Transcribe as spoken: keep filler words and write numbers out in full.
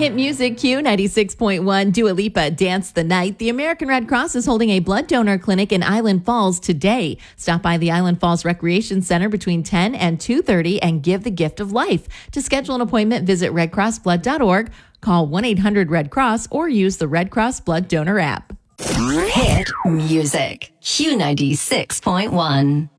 Hit music, Q ninety-six point one, Dua Lipa, Dance the Night. The American Red Cross is holding a blood donor clinic in Island Falls today. Stop by the Island Falls Recreation Center between ten and two thirty and give the gift of life. To schedule an appointment, visit red cross blood dot org, call one eight hundred red cross, or use the Red Cross Blood Donor app. Hit music, Q ninety-six point one.